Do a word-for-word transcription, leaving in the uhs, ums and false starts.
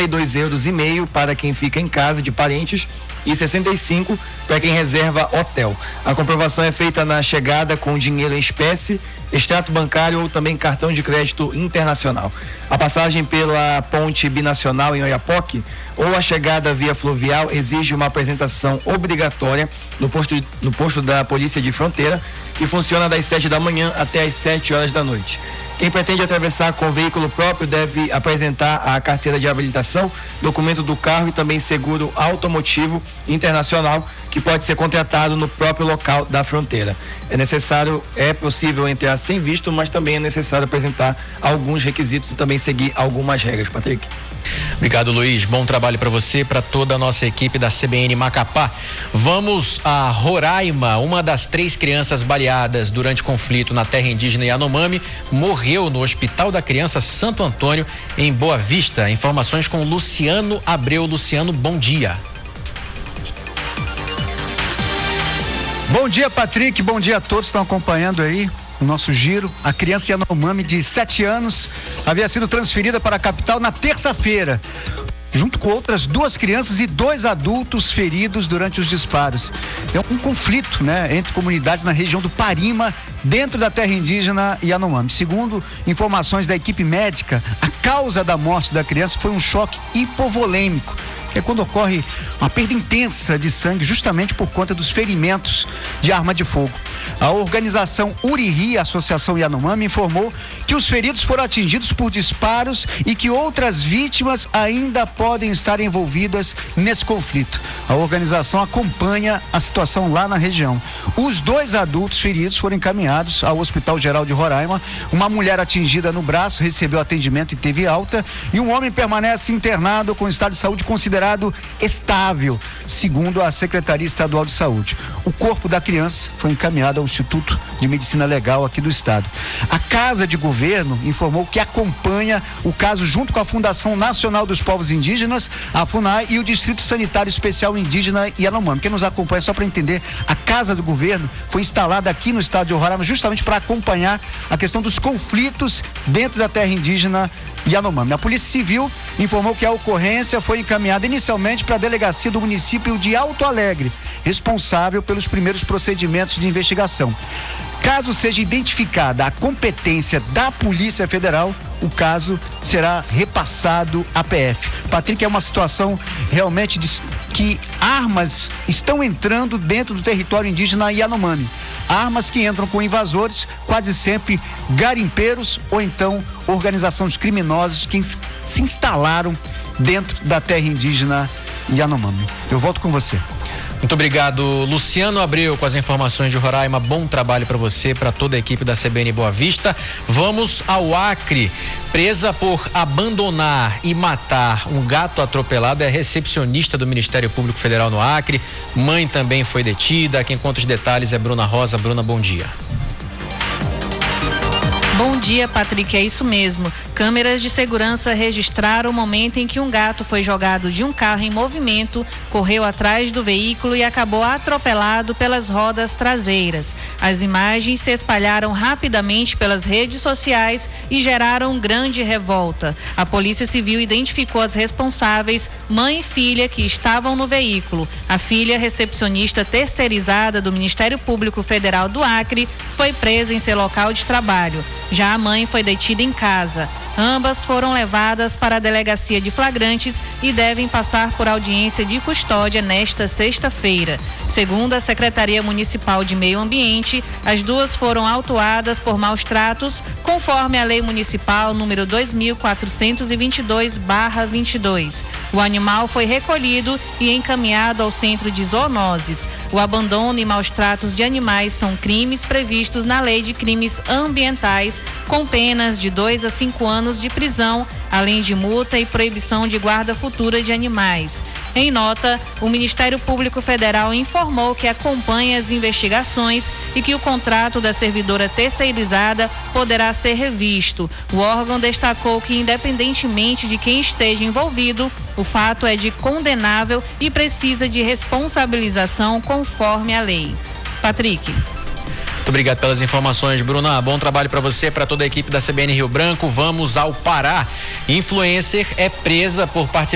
e dois euros e meio para quem fica em casa de parentes e sessenta e cinco para quem reserva hotel. A comprovação é feita na chegada com dinheiro em espécie, extrato bancário ou também cartão de crédito internacional. A passagem pela ponte binacional em Oiapoque ou a chegada via fluvial exige uma apresentação obrigatória no posto, no posto da Polícia de Fronteira, que funciona das sete da manhã até as sete horas da noite. Quem pretende atravessar com veículo próprio deve apresentar a carteira de habilitação, documento do carro e também seguro automotivo internacional, que pode ser contratado no próprio local da fronteira. É necessário, é possível entrar sem visto, mas também é necessário apresentar alguns requisitos e também seguir algumas regras. Patrick. Obrigado, Luiz. Bom trabalho para você, para toda a nossa equipe da C B N Macapá. Vamos a Roraima. Uma das três crianças baleadas durante conflito na terra indígena Yanomami morreu no Hospital da Criança Santo Antônio, em Boa Vista. Informações com Luciano Abreu. Luciano, bom dia. Bom dia, Patrick. Bom dia a todos que estão acompanhando aí o nosso giro. A criança Yanomami, de sete anos, havia sido transferida para a capital na terça-feira, junto com outras duas crianças e dois adultos feridos durante os disparos. É um conflito, né, entre comunidades na região do Parima, dentro da terra indígena Yanomami. Segundo informações da equipe médica, a causa da morte da criança foi um choque hipovolêmico, que é quando ocorre uma perda intensa de sangue justamente por conta dos ferimentos de arma de fogo. A organização Uriri, a Associação Yanomami, informou que os feridos foram atingidos por disparos e que outras vítimas ainda podem estar envolvidas nesse conflito. A organização acompanha a situação lá na região. Os dois adultos feridos foram encaminhados ao Hospital Geral de Roraima. Uma mulher atingida no braço recebeu atendimento e teve alta, e um homem permanece internado com estado de saúde considerado estável, segundo a Secretaria Estadual de Saúde. O corpo da criança foi encaminhado ao Instituto de Medicina Legal aqui do estado. A Casa de Governo informou que acompanha o caso junto com a Fundação Nacional dos Povos Indígenas, a FUNAI, e o Distrito Sanitário Especial Indígena Yanomami. Quem nos acompanha, só para entender, a Casa do Governo foi instalada aqui no estado de Roraima justamente para acompanhar a questão dos conflitos dentro da terra indígena Yanomami. A Polícia Civil informou que a ocorrência foi encaminhada inicialmente para a delegacia do município de Alto Alegre, responsável pelos primeiros procedimentos de investigação. Caso seja identificada a competência da Polícia Federal, o caso será repassado à P F. Patrick, é uma situação realmente de que armas estão entrando dentro do território indígena Yanomami. Armas que entram com invasores, quase sempre garimpeiros ou então organizações criminosas que se instalaram dentro da terra indígena Yanomami. Eu volto com você. Muito obrigado, Luciano Abreu, com as informações de Roraima. Bom trabalho para você, para toda a equipe da C B N Boa Vista. Vamos ao Acre. Presa por abandonar e matar um gato atropelado é recepcionista do Ministério Público Federal no Acre. Mãe também foi detida. Quem conta os detalhes é Bruna Rosa. Bruna, bom dia. Bom dia, Patrick, é isso mesmo. Câmeras de segurança registraram o momento em que um gato foi jogado de um carro em movimento, correu atrás do veículo e acabou atropelado pelas rodas traseiras. As imagens se espalharam rapidamente pelas redes sociais e geraram grande revolta. A Polícia Civil identificou as responsáveis, mãe e filha, que estavam no veículo. A filha, recepcionista terceirizada do Ministério Público Federal do Acre, foi presa em seu local de trabalho. Já a mãe foi detida em casa. Ambas foram levadas para a delegacia de flagrantes e devem passar por audiência de custódia nesta sexta-feira. Segundo a Secretaria Municipal de Meio Ambiente, as duas foram autuadas por maus tratos, conforme a Lei Municipal número dois mil quatrocentos e vinte e dois barra vinte e dois. O animal foi recolhido e encaminhado ao centro de zoonoses. O abandono e maus tratos de animais são crimes previstos na Lei de Crimes Ambientais, com penas de dois a cinco anos de prisão, além de multa e proibição de guarda futura de animais. Em nota, o Ministério Público Federal informou que acompanha as investigações e que o contrato da servidora terceirizada poderá ser revisto. O órgão destacou que, independentemente de quem esteja envolvido, o fato é de condenável e precisa de responsabilização conforme a lei. Patrick. Muito obrigado pelas informações, Bruna. Bom trabalho para você, para toda a equipe da C B N Rio Branco. Vamos ao Pará. Influencer é presa por participar